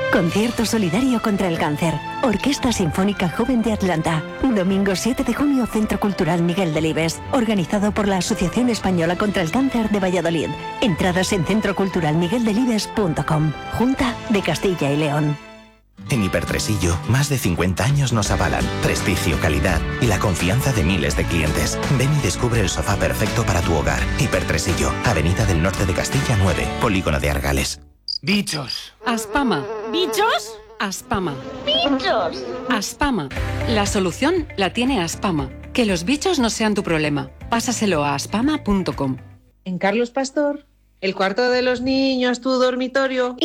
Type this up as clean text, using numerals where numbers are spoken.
Concierto solidario contra el cáncer. Orquesta Sinfónica Joven de Atlanta. Domingo 7 de junio, Centro Cultural Miguel Delibes. Organizado por la Asociación Española contra el Cáncer de Valladolid. Entradas en centroculturalmigueldelibes.com. Junta de Castilla y León. En Hipertresillo, más de 50 años nos avalan. Prestigio, calidad y la confianza de miles de clientes. Ven y descubre el sofá perfecto para tu hogar. Hipertresillo, Avenida del Norte de Castilla 9, Polígono de Argales. Bichos. Aspama. ¿Bichos? Aspama. ¡Bichos! Aspama. La solución la tiene Aspama. Que los bichos no sean tu problema. Pásaselo a aspama.com. En Carlos Pastor, el cuarto de los niños, tu dormitorio.